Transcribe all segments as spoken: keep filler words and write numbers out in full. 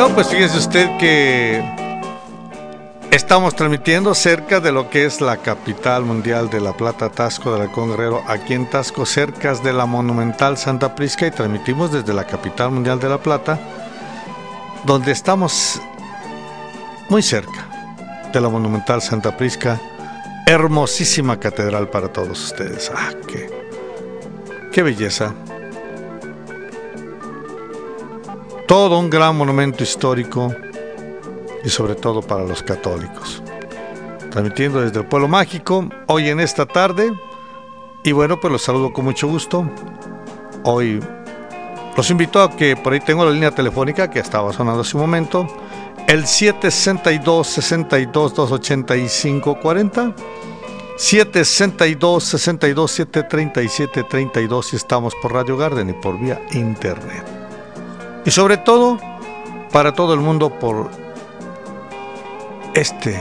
Bueno, pues fíjese usted que estamos transmitiendo cerca de lo que es la capital mundial de La Plata, Taxco de Alarcón Guerrero, aquí en Taxco, cerca de la monumental Santa Prisca, y transmitimos desde la capital mundial de La Plata, donde estamos muy cerca de la monumental Santa Prisca, hermosísima catedral para todos ustedes. ¡Ah, qué, qué belleza! Todo un gran monumento histórico y sobre todo para los católicos. Transmitiendo desde el Pueblo Mágico, hoy en esta tarde, y bueno, pues los saludo con mucho gusto. Hoy los invito a que por ahí tengo la línea telefónica que estaba sonando hace un momento, el siete seis dos, seis dos, dos ocho cinco cuatro cero, siete seis dos, seis dos siete, tres siete tres dos, y estamos por Radio Garden y por vía internet. Y sobre todo, para todo el mundo, por este,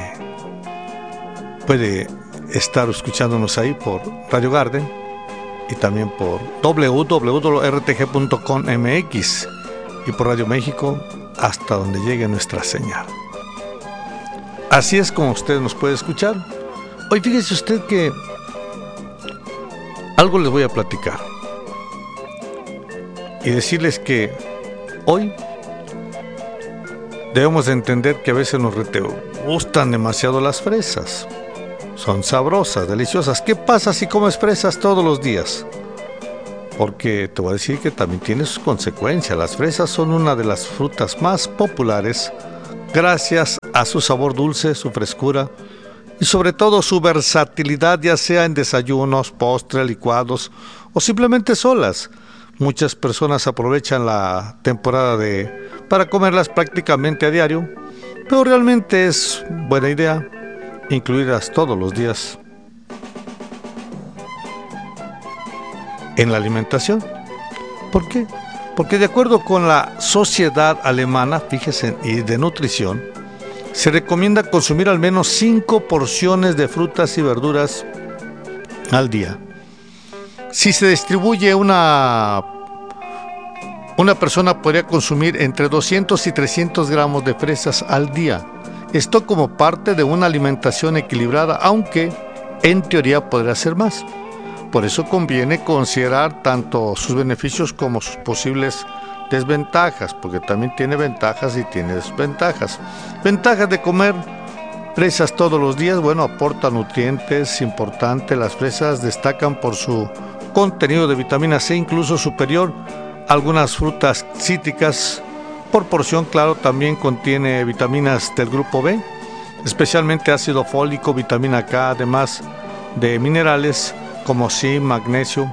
puede estar escuchándonos ahí por Radio Garden y también por doble u doble u doble u punto r t g punto com m x y por Radio México hasta donde llegue nuestra señal. Así es como usted nos puede escuchar. Hoy fíjese usted que algo les voy a platicar y decirles que hoy debemos de entender que a veces nos gustan demasiado las fresas. Son sabrosas, deliciosas. ¿Qué pasa si comes fresas todos los días? Porque te voy a decir que también tiene sus consecuencias. Las fresas son una de las frutas más populares gracias a su sabor dulce, su frescura y sobre todo su versatilidad, ya sea en desayunos, postres, licuados o simplemente solas. Muchas personas aprovechan la temporada de para comerlas prácticamente a diario, pero realmente es buena idea incluirlas todos los días en la alimentación. ¿Por qué? Porque de acuerdo con la Sociedad Alemana, fíjense, y de Nutrición, se recomienda consumir al menos cinco porciones de frutas y verduras al día. Si se distribuye una, una persona podría consumir entre doscientos y trescientos gramos de fresas al día. Esto como parte de una alimentación equilibrada, aunque en teoría podría ser más. Por eso conviene considerar tanto sus beneficios como sus posibles desventajas, porque también tiene ventajas y tiene desventajas. Ventajas de comer fresas todos los días: bueno, aporta nutrientes importantes. Las fresas destacan por su contenido de vitamina C, incluso superior a algunas frutas cítricas. Por porción, claro, también contiene vitaminas del grupo B, especialmente ácido fólico, vitamina K, además de minerales como zinc, magnesio.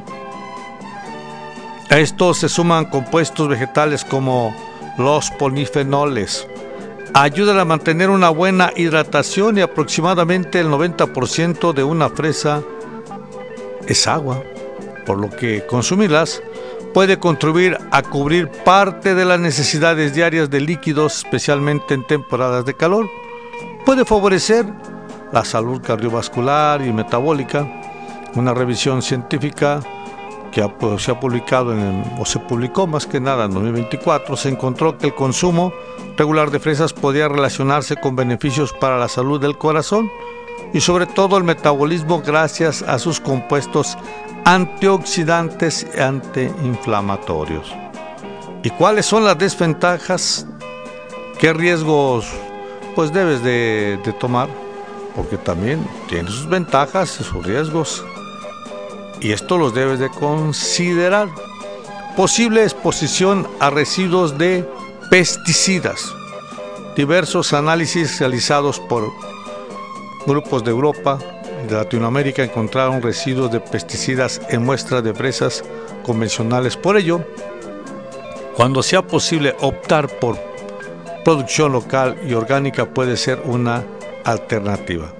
A esto se suman compuestos vegetales como los polifenoles. Ayudan a mantener una buena hidratación y aproximadamente el noventa por ciento de una fresa es agua, por lo que consumirlas puede contribuir a cubrir parte de las necesidades diarias de líquidos, especialmente en temporadas de calor. Puede favorecer la salud cardiovascular y metabólica. Una revisión científica que ha, pues, se ha publicado en, o se publicó más que nada en dos mil veinticuatro, se encontró que el consumo regular de fresas podía relacionarse con beneficios para la salud del corazón y sobre todo el metabolismo gracias a sus compuestos antioxidantes y antiinflamatorios. ¿Y cuáles son las desventajas? ¿Qué riesgos pues debes de, de tomar? Porque también tiene sus ventajas y sus riesgos, y esto los debes de considerar. Posible exposición a residuos de pesticidas. Diversos análisis realizados por grupos de Europa y de Latinoamérica encontraron residuos de pesticidas en muestras de fresas convencionales. Por ello, cuando sea posible optar por producción local y orgánica, puede ser una alternativa.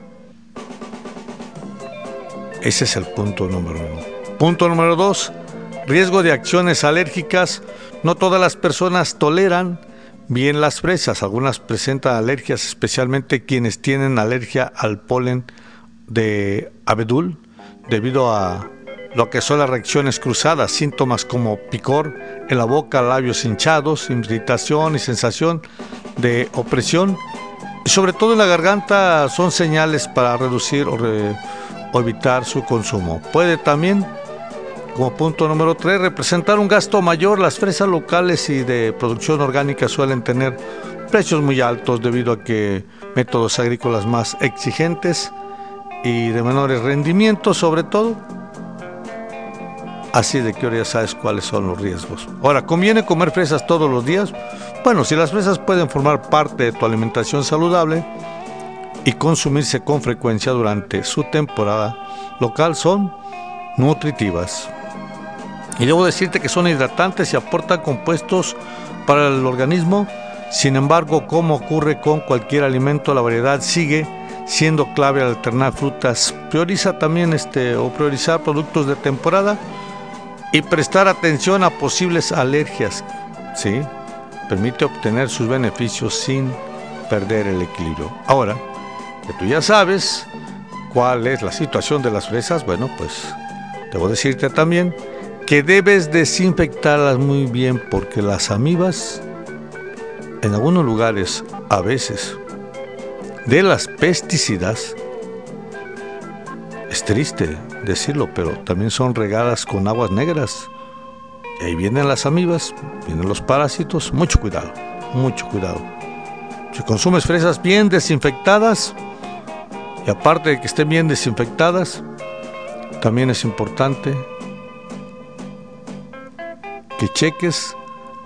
Ese es el punto número uno. Punto número dos, riesgo de acciones alérgicas. No todas las personas toleran bien las fresas. Algunas presentan alergias, especialmente quienes tienen alergia al polen de abedul, debido a lo que son las reacciones cruzadas, síntomas como picor en la boca, labios hinchados, irritación y sensación de opresión, y sobre todo en la garganta, son señales para reducir o, re, o evitar su consumo. Puede también, como punto número tres, representar un gasto mayor. Las fresas locales y de producción orgánica suelen tener precios muy altos debido a que métodos agrícolas más exigentes y de menores rendimientos, sobre todo. Así de que ahora ya sabes cuáles son los riesgos. Ahora, ¿conviene comer fresas todos los días? Bueno, si las fresas pueden formar parte de tu alimentación saludable y consumirse con frecuencia durante su temporada local, son nutritivas. Y debo decirte que son hidratantes y aportan compuestos para el organismo. Sin embargo, como ocurre con cualquier alimento, la variedad sigue siendo clave al alternar frutas. Prioriza también este o priorizar productos de temporada y prestar atención a posibles alergias, ¿sí? Permite obtener sus beneficios sin perder el equilibrio. Ahora, que tú ya sabes cuál es la situación de las fresas, bueno, pues debo decirte también que debes desinfectarlas muy bien, porque las amibas, en algunos lugares, a veces, de las pesticidas, es triste decirlo, pero también son regadas con aguas negras. Y ahí vienen las amibas, vienen los parásitos. Mucho cuidado, mucho cuidado. Si consumes fresas bien desinfectadas, y aparte de que estén bien desinfectadas, también es importante que cheques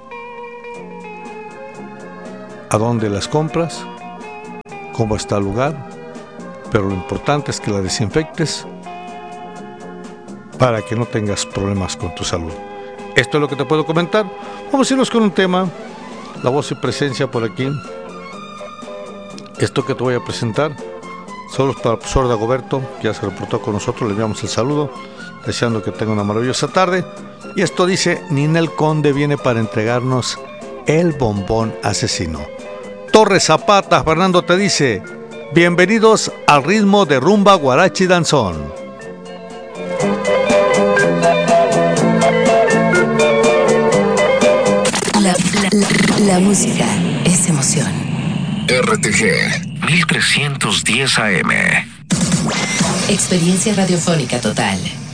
a dónde las compras, cómo está el lugar, pero lo importante es que la desinfectes para que no tengas problemas con tu salud. Esto es lo que te puedo comentar. Vamos a irnos con un tema, la voz y presencia por aquí. Esto que te voy a presentar, solo para el profesor Dagoberto, que ya se reportó con nosotros, le enviamos el saludo, deseando que tenga una maravillosa tarde. Y esto dice: Ninel Conde viene para entregarnos el bombón asesino. Torres Zapata, Fernando te dice: bienvenidos al ritmo de rumba, guarachi, danzón. La, la, la, la música es emoción. R T G mil trescientos diez A M. Experiencia radiofónica total.